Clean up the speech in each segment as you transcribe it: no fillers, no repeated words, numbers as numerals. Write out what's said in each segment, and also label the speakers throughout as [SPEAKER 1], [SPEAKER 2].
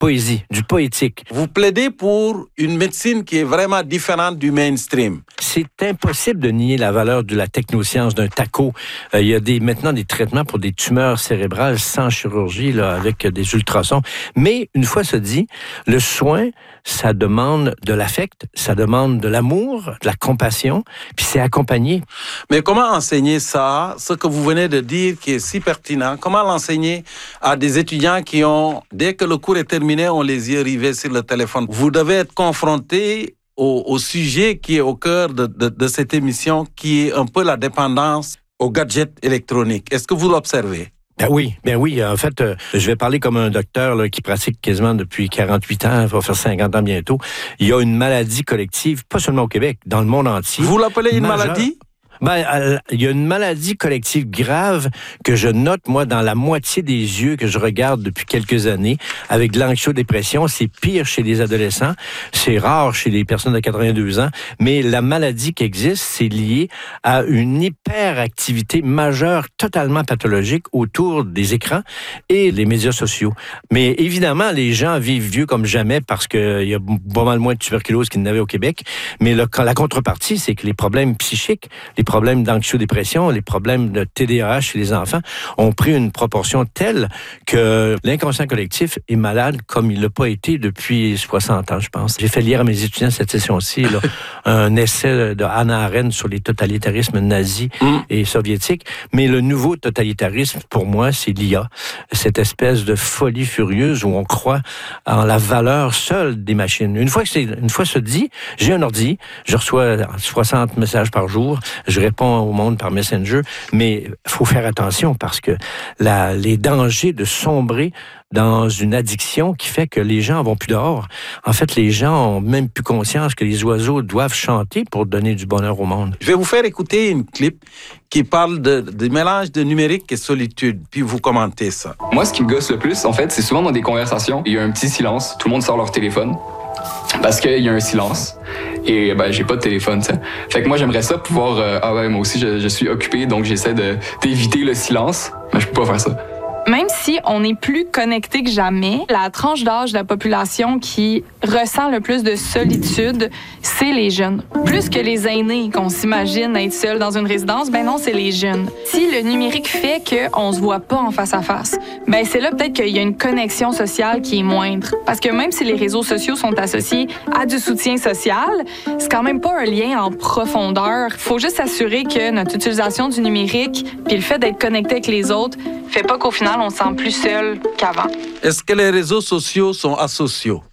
[SPEAKER 1] poésie, du poétique.
[SPEAKER 2] Vous plaidez pour une médecine qui est vraiment différente du mainstream.
[SPEAKER 1] C'est impossible de nier la valeur de la technoscience, d'un taco. Il y a maintenant des traitements pour des tumeurs cérébrales sans chirurgie, là, avec des ultrasons. Mais une fois se dit, le soin, ça demande de l'affect, ça demande de l'amour, de la compassion, puis c'est accompagné.
[SPEAKER 2] Mais comment enseigner ça, ce que vous venez de dire qui est si pertinent, comment l'enseigner à des étudiants qui ont, dès que le cours est terminé, ont les yeux rivés sur le téléphone? Vous devez être confronté au sujet qui est au cœur de cette émission, qui est un peu la dépendance aux gadgets électroniques. Est-ce que vous l'observez?
[SPEAKER 1] Ben oui. En fait, je vais parler comme un docteur là, qui pratique quasiment depuis 48 ans, va faire 50 ans bientôt. Il y a une maladie collective, pas seulement au Québec, dans le monde entier.
[SPEAKER 2] Vous l'appelez une maladie?
[SPEAKER 1] Il y a une maladie collective grave que je note, moi, dans la moitié des yeux que je regarde depuis quelques années, avec de l'anxio-dépression. C'est pire chez les adolescents. C'est rare chez les personnes de 82 ans. Mais la maladie qui existe, c'est lié à une hyperactivité majeure, totalement pathologique, autour des écrans et les médias sociaux. Mais évidemment, les gens vivent vieux comme jamais parce qu'il y a pas mal moins de tuberculose qu'il n'y en avait au Québec. Mais la contrepartie, c'est que les problèmes psychiques, les problèmes d'anxio-dépression, les problèmes de TDAH chez les enfants ont pris une proportion telle que l'inconscient collectif est malade comme il l'a pas été depuis 60 ans, je pense. J'ai fait lire à mes étudiants cette session-ci là, un essai de Hannah Arendt sur les totalitarismes nazis et soviétiques. Mais le nouveau totalitarisme, pour moi, c'est l'IA. Cette espèce de folie furieuse où on croit en la valeur seule des machines. Une fois se dit, j'ai un ordi, je reçois 60 messages par jour, je réponds au monde par Messenger, mais il faut faire attention parce que les dangers de sombrer dans une addiction qui fait que les gens vont plus dehors. En fait, les gens ont même plus conscience que les oiseaux doivent chanter pour donner du bonheur au monde.
[SPEAKER 2] Je vais vous faire écouter une clip qui parle du mélange de numérique et solitude, puis vous commentez ça.
[SPEAKER 3] Moi, ce qui me gosse le plus, en fait, c'est souvent dans des conversations, il y a un petit silence, tout le monde sort leur téléphone, parce qu'il y a un silence. Et j'ai pas de téléphone, t'sais. Fait que moi, j'aimerais ça pouvoir... moi aussi, je suis occupé, donc j'essaie d'éviter le silence, mais je peux pas faire ça.
[SPEAKER 4] Même si on est plus connecté que jamais, la tranche d'âge de la population qui ressent le plus de solitude, c'est les jeunes. Plus que les aînés qu'on s'imagine être seuls dans une résidence, ben non, c'est les jeunes. Si le numérique fait qu'on se voit pas en face à face, ben c'est là peut-être qu'il y a une connexion sociale qui est moindre. Parce que même si les réseaux sociaux sont associés à du soutien social, c'est quand même pas un lien en profondeur. Faut juste s'assurer que notre utilisation du numérique puis le fait d'être connecté avec les autres fait pas qu'au final, on se sent plus seul qu'avant.
[SPEAKER 2] Est-ce que les réseaux sociaux sont asociaux?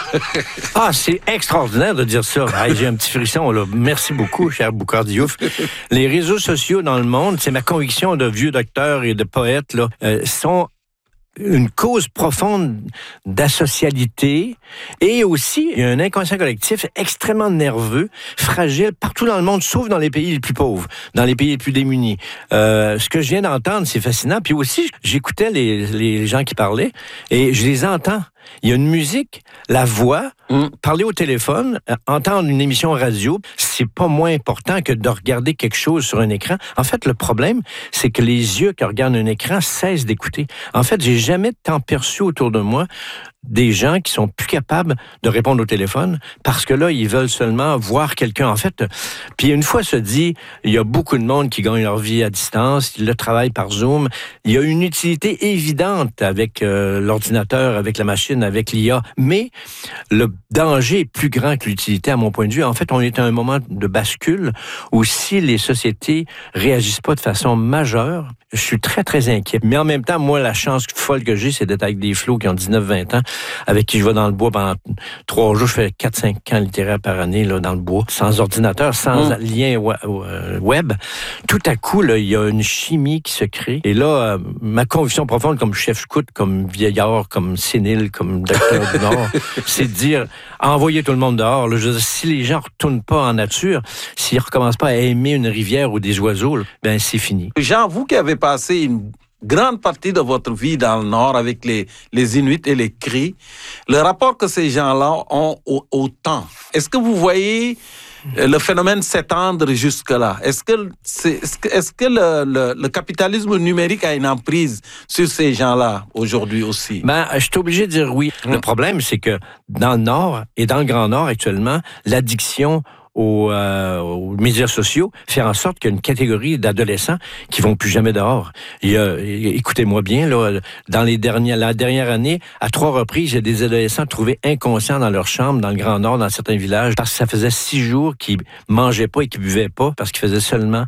[SPEAKER 1] C'est extraordinaire de dire ça. J'ai un petit frisson, là. Merci beaucoup, cher Boucard Diouf. Les réseaux sociaux dans le monde, c'est ma conviction de vieux docteur et de poète, là, sont une cause profonde d'asocialité et aussi il y a un inconscient collectif extrêmement nerveux, fragile partout dans le monde, sauf dans les pays les plus pauvres, dans les pays les plus démunis. Ce que je viens d'entendre, c'est fascinant. Puis aussi, j'écoutais les gens qui parlaient et je les entends. Il y a une musique, la voix, parler au téléphone, entendre une émission radio, c'est pas moins important que de regarder quelque chose sur un écran. En fait, le problème, c'est que les yeux qui regardent un écran cessent d'écouter. En fait, j'ai jamais tant perçu autour de moi des gens qui sont plus capables de répondre au téléphone parce que là, ils veulent seulement voir quelqu'un. En fait, puis une fois se dit, il y a beaucoup de monde qui gagne leur vie à distance, ils le travaillent par Zoom. Il y a une utilité évidente avec l'ordinateur, avec la machine, avec l'IA, mais le danger est plus grand que l'utilité à mon point de vue. En fait, on est à un moment de bascule où si les sociétés réagissent pas de façon majeure, je suis très, très inquiet. Mais en même temps, moi, la chance folle que j'ai, c'est d'être avec des flots qui ont 19-20 ans, avec qui je vais dans le bois pendant 3 jours. Je fais 4-5 camps littéraires par année là, dans le bois, sans ordinateur, sans lien web. Tout à coup, là, il y a une chimie qui se crée. Et là, ma conviction profonde comme chef scout, comme vieillard, comme sénile, comme docteur du Nord, c'est de dire, envoyer tout le monde dehors. Là, je veux dire, si les gens ne retournent pas en nature, s'ils ne recommencent pas à aimer une rivière ou des oiseaux, là, ben c'est fini.
[SPEAKER 2] Jean, vous qui avez passé une grande partie de votre vie dans le Nord avec les Inuits et les Cris, le rapport que ces gens-là ont au temps, est-ce que vous voyez le phénomène s'étendre jusque-là? Est-ce que le capitalisme numérique a une emprise sur ces gens-là aujourd'hui aussi?
[SPEAKER 1] Ben, je suis obligé de dire oui. Le problème, c'est que dans le Nord et dans le Grand Nord actuellement, l'addiction aux médias sociaux fait en sorte qu'il y a une catégorie d'adolescents qui vont plus jamais dehors. Écoutez-moi bien, là, dans la dernière année, à 3 reprises, il y a des adolescents trouvés inconscients dans leur chambre, dans le Grand Nord, dans certains villages, parce que ça faisait 6 jours qu'ils mangeaient pas et qu'ils buvaient pas, parce qu'ils faisaient seulement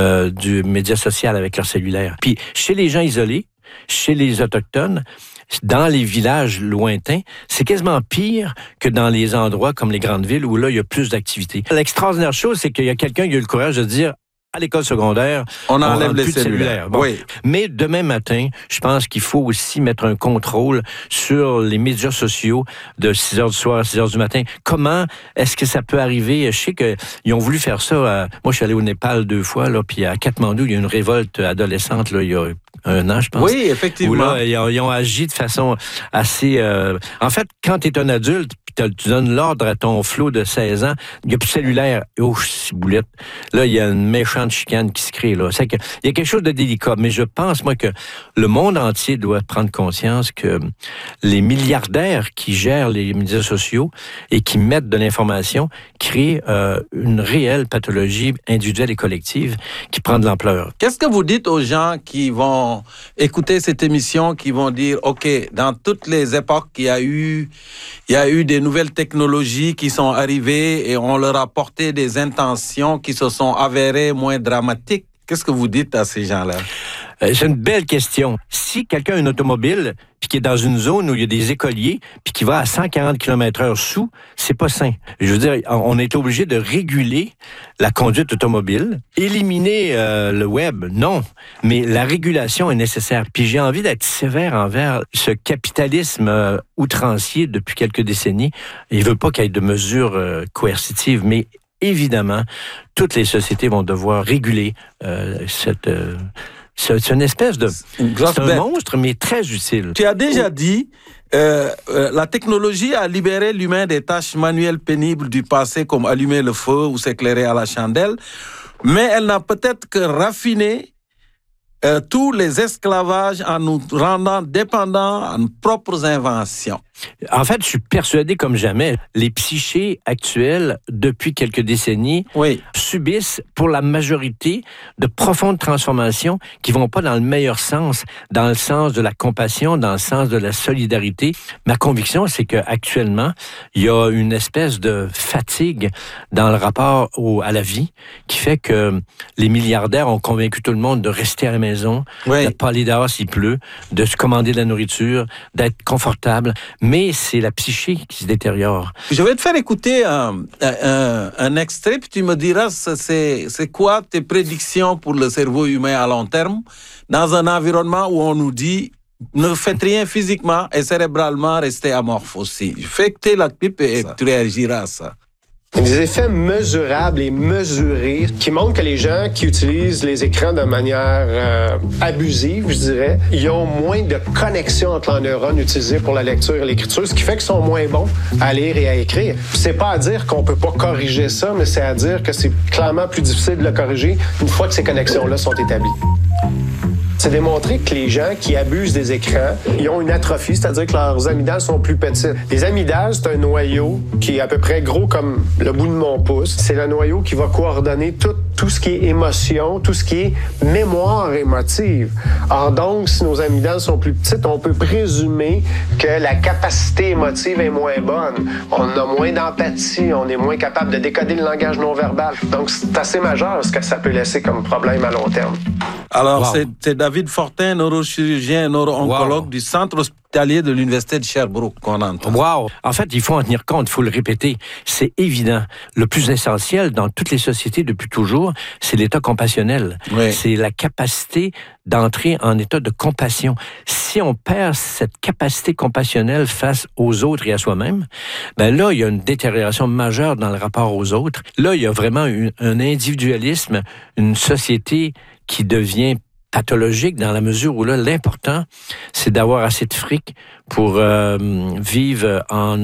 [SPEAKER 1] du média social avec leur cellulaire. Puis, chez les gens isolés, chez les Autochtones, dans les villages lointains, c'est quasiment pire que dans les endroits comme les grandes villes où là, il y a plus d'activités. L'extraordinaire chose, c'est qu'il y a quelqu'un qui a eu le courage de dire à l'école secondaire,
[SPEAKER 2] on enlève les
[SPEAKER 1] plus de cellulaires. Bon.
[SPEAKER 2] Oui.
[SPEAKER 1] Mais demain matin, je pense qu'il faut aussi mettre un contrôle sur les médias sociaux de 6 heures du soir à 6 heures du matin. Comment est-ce que ça peut arriver? Je sais qu'ils ont voulu faire ça. Moi, je suis allé au Népal 2 fois, là, puis à Katmandou, il y a une révolte adolescente, là, il y a 1 an, je pense.
[SPEAKER 2] Oui, effectivement.
[SPEAKER 1] Où là, ils ont agi de façon assez... En fait, quand tu es un adulte, puis tu donnes l'ordre à ton flot de 16 ans, il n'y a plus de cellulaire. Oh, ciboulette. Là, il y a une méchante chicane qui se crée, là. C'est que, il y a quelque chose de délicat, mais je pense, moi, que le monde entier doit prendre conscience que les milliardaires qui gèrent les médias sociaux et qui mettent de l'information créent une réelle pathologie individuelle et collective qui prend de l'ampleur.
[SPEAKER 2] Qu'est-ce que vous dites aux gens qui vont écouter cette émission, qui vont dire, OK, dans toutes les époques, il y a eu des nouvelles technologies qui sont arrivées et on leur a porté des intentions qui se sont avérées moins dramatiques. Qu'est-ce que vous dites à ces gens-là?
[SPEAKER 1] C'est une belle question. Si quelqu'un a une automobile puis qui est dans une zone où il y a des écoliers puis qui va à 140 km/h sous, c'est pas sain. Je veux dire, on est obligé de réguler la conduite automobile. Éliminer le web, non. Mais la régulation est nécessaire. Puis j'ai envie d'être sévère envers ce capitalisme outrancier depuis quelques décennies. Il veut pas qu'il y ait de mesures coercitives, mais évidemment, toutes les sociétés vont devoir réguler c'est une espèce de... C'est un monstre, mais très utile.
[SPEAKER 2] Tu as déjà dit, la technologie a libéré l'humain des tâches manuelles pénibles du passé, comme allumer le feu ou s'éclairer à la chandelle, mais elle n'a peut-être que raffiné tous les esclavages en nous rendant dépendants à nos propres inventions.
[SPEAKER 1] En fait, je suis persuadé comme jamais, les psychés actuels, depuis quelques décennies, subissent pour la majorité de profondes transformations qui vont pas dans le meilleur sens, dans le sens de la compassion, dans le sens de la solidarité. Ma conviction, c'est qu'actuellement, il y a une espèce de fatigue dans le rapport à la vie qui fait que les milliardaires ont convaincu tout le monde de rester à la maison, de ne pas aller dehors s'il pleut, de se commander de la nourriture, d'être confortable. Mais c'est la psyché qui se détériore.
[SPEAKER 2] Je vais te faire écouter un extrait, puis tu me diras c'est quoi tes prédictions pour le cerveau humain à long terme dans un environnement où on nous dit ne faites rien physiquement et cérébralement, restez amorphe aussi. Je fais écouter la clip et tu réagiras à ça.
[SPEAKER 5] Des effets mesurables et mesurés qui montrent que les gens qui utilisent les écrans de manière abusive, je dirais, ils ont moins de connexion entre leurs neurones utilisés pour la lecture et l'écriture, ce qui fait qu'ils sont moins bons à lire et à écrire. C'est pas à dire qu'on peut pas corriger ça, mais c'est à dire que c'est clairement plus difficile de le corriger une fois que ces connexions-là sont établies. C'est démontré que les gens qui abusent des écrans, ils ont une atrophie, c'est-à-dire que leurs amygdales sont plus petites. Les amygdales, c'est un noyau qui est à peu près gros comme le bout de mon pouce. C'est le noyau qui va coordonner tout ce qui est émotion, tout ce qui est mémoire émotive. Or donc, si nos amygdales sont plus petites, on peut présumer que la capacité émotive est moins bonne. On a moins d'empathie, on est moins capable de décoder le langage non-verbal. Donc, c'est assez majeur ce que ça peut laisser comme problème à long terme.
[SPEAKER 2] Alors, c'est David Fortin, neurochirurgien et neuro-oncologue du Centre hospitalier de l'Université de Sherbrooke qu'on entend.
[SPEAKER 1] Wow! En fait, il faut en tenir compte, il faut le répéter. C'est évident. Le plus essentiel dans toutes les sociétés depuis toujours, c'est l'état compassionnel.
[SPEAKER 2] Oui.
[SPEAKER 1] C'est la capacité d'entrer en état de compassion. Si on perd cette capacité compassionnelle face aux autres et à soi-même, ben là, il y a une détérioration majeure dans le rapport aux autres. Là, il y a vraiment un individualisme, une société qui devient pathologique dans la mesure où là, l'important, c'est d'avoir assez de fric pour vivre en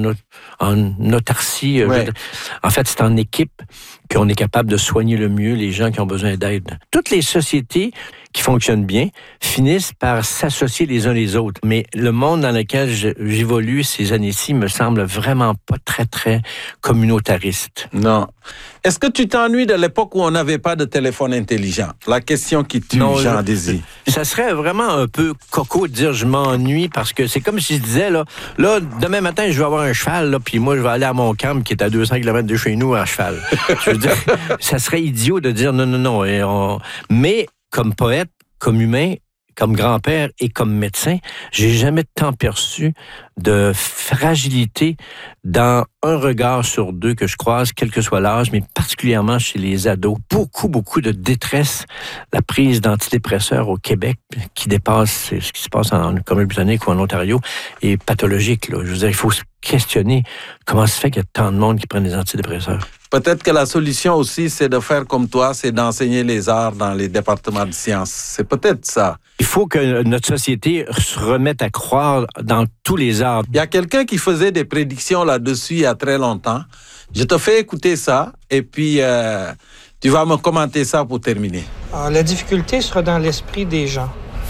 [SPEAKER 1] autarcie.
[SPEAKER 2] Ouais.
[SPEAKER 1] En fait, c'est en équipe qu'on est capable de soigner le mieux les gens qui ont besoin d'aide. Toutes les sociétés qui fonctionnent bien finissent par s'associer les uns les autres. Mais le monde dans lequel j'évolue ces années-ci me semble vraiment pas très, très communautariste.
[SPEAKER 2] Non. Est-ce que tu t'ennuies de l'époque où on n'avait pas de téléphone intelligent? La question qui tue Jean Désir.
[SPEAKER 1] Ça serait vraiment un peu coco de dire je m'ennuie parce que c'est comme si je disais, là demain matin, je vais avoir un cheval, là, puis moi, je vais aller à mon camp qui est à 200 km de chez nous à cheval. Je veux dire, ça serait idiot de dire non. Mais comme poète, comme humain, comme grand-père et comme médecin, j'ai jamais tant perçu de fragilité dans un regard sur deux que je croise, quel que soit l'âge, mais particulièrement chez les ados. Beaucoup de détresse. La prise d'antidépresseurs au Québec, qui dépasse ce qui se passe en Colombie-Britannique ou en Ontario, est pathologique, là. Je veux dire, il faut se questionner comment se fait qu'il y a tant de monde qui prennent des antidépresseurs.
[SPEAKER 2] Peut-être que la solution aussi, c'est de faire comme toi, c'est d'enseigner les arts dans les départements de sciences. C'est peut-être ça.
[SPEAKER 1] Il faut que notre société se remette à croire dans tous les arts.
[SPEAKER 2] Il y a quelqu'un qui faisait des prédictions là-dessus il y a très longtemps. Je te fais écouter ça et puis tu vas me commenter ça pour terminer.
[SPEAKER 6] Alors, la difficulté sera dans l'esprit des gens.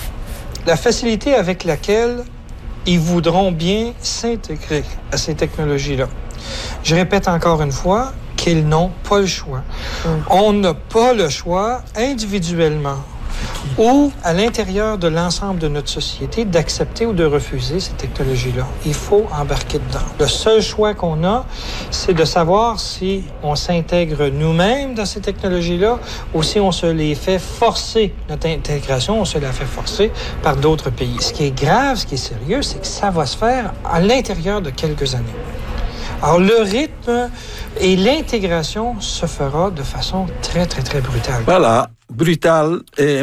[SPEAKER 6] La facilité avec laquelle ils voudront bien s'intégrer à ces technologies-là. Je répète encore une fois qu'ils n'ont pas le choix. On n'a pas le choix individuellement ou à l'intérieur de l'ensemble de notre société d'accepter ou de refuser ces technologies-là. Il faut embarquer dedans. Le seul choix qu'on a, c'est de savoir si on s'intègre nous-mêmes dans ces technologies-là ou si on se les fait forcer. Notre intégration, on se la fait forcer par d'autres pays. Ce qui est grave, ce qui est sérieux, c'est que ça va se faire à l'intérieur de quelques années. Alors, le rythme et l'intégration se fera de façon très, très, très brutale.
[SPEAKER 2] Voilà, brutal. Et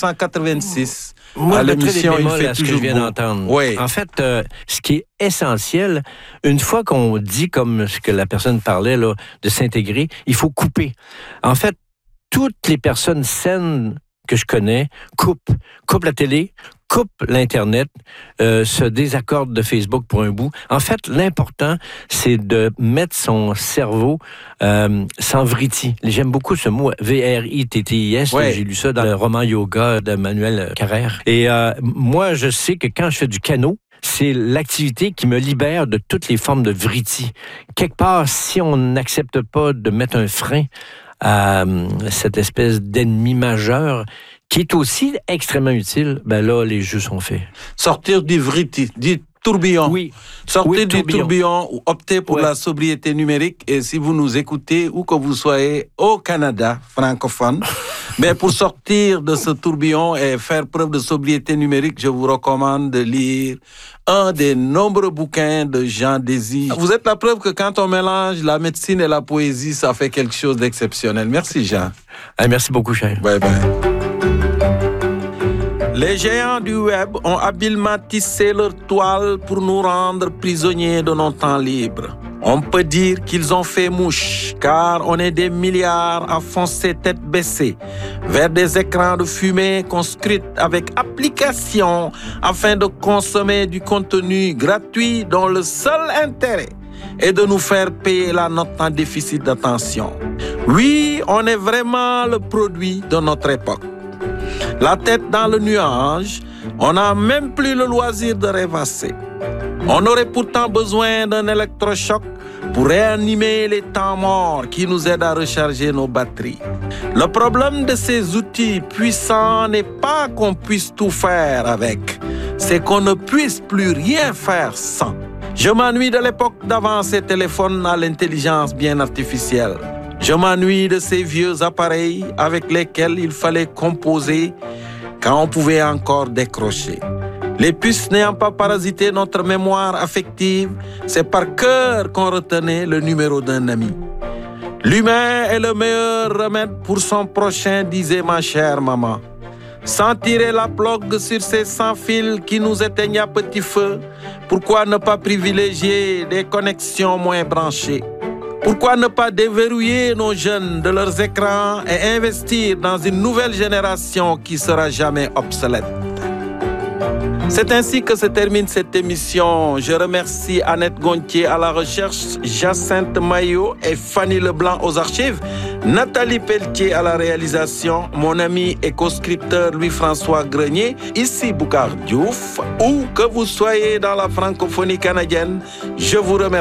[SPEAKER 2] 1986,
[SPEAKER 1] moi,
[SPEAKER 2] à l'émission, il fait
[SPEAKER 1] à ce que je
[SPEAKER 2] toujours
[SPEAKER 1] viens
[SPEAKER 2] beau.
[SPEAKER 1] d'entendre.
[SPEAKER 2] Oui.
[SPEAKER 1] En fait, ce qui est essentiel, une fois qu'on dit, comme ce que la personne parlait, là, de s'intégrer, il faut couper. En fait, toutes les personnes saines que je connais coupent la télé, coupe l'Internet, se désaccorde de Facebook pour un bout. En fait, l'important, c'est de mettre son cerveau sans vritti. J'aime beaucoup ce mot, V-R-I-T-T-I-S.
[SPEAKER 2] Ouais.
[SPEAKER 1] J'ai lu ça dans le roman Yoga de Manuel Carrère. Et moi, je sais que quand je fais du canot, c'est l'activité qui me libère de toutes les formes de vritti. Quelque part, si on n'accepte pas de mettre un frein à cette espèce d'ennemi majeur, qui est aussi extrêmement utile, ben là, les jeux sont faits.
[SPEAKER 2] Sortir du vritti, du tourbillon.
[SPEAKER 1] Oui.
[SPEAKER 2] Sortir
[SPEAKER 1] Oui,
[SPEAKER 2] du tourbillon ou opter pour la sobriété numérique. Et si vous nous écoutez, où que vous soyez au Canada, francophone, mais pour sortir de ce tourbillon et faire preuve de sobriété numérique, je vous recommande de lire un des nombreux bouquins de Jean Désir. Vous êtes la preuve que quand on mélange la médecine et la poésie, ça fait quelque chose d'exceptionnel. Merci, Jean.
[SPEAKER 1] Merci beaucoup, cher.
[SPEAKER 2] Bye bye. Les géants du web ont habilement tissé leur toile pour nous rendre prisonniers de nos temps libres. On peut dire qu'ils ont fait mouche, car on est des milliards à foncer tête baissée vers des écrans de fumée qu'on scrute avec application afin de consommer du contenu gratuit dont le seul intérêt est de nous faire payer la note en déficit d'attention. Oui, on est vraiment le produit de notre époque. La tête dans le nuage, on n'a même plus le loisir de rêvasser. On aurait pourtant besoin d'un électrochoc pour réanimer les temps morts qui nous aident à recharger nos batteries. Le problème de ces outils puissants n'est pas qu'on puisse tout faire avec, c'est qu'on ne puisse plus rien faire sans. Je m'ennuie de l'époque d'avant ces téléphones à l'intelligence bien artificielle. Je m'ennuie de ces vieux appareils avec lesquels il fallait composer quand on pouvait encore décrocher. Les puces n'ayant pas parasité notre mémoire affective, c'est par cœur qu'on retenait le numéro d'un ami. L'humain est le meilleur remède pour son prochain, disait ma chère maman. Sans tirer la plug sur ces sans-fils qui nous éteignent à petit feu, pourquoi ne pas privilégier des connexions moins branchées? Pourquoi ne pas déverrouiller nos jeunes de leurs écrans et investir dans une nouvelle génération qui sera jamais obsolète? C'est ainsi que se termine cette émission. Je remercie Annette Gontier à la recherche, Jacinthe Maillot et Fanny Leblanc aux archives, Nathalie Pelletier à la réalisation, mon ami et co-scripteur Louis-François Grenier, ici Boucar Diouf, où que vous soyez dans la francophonie canadienne, je vous remercie.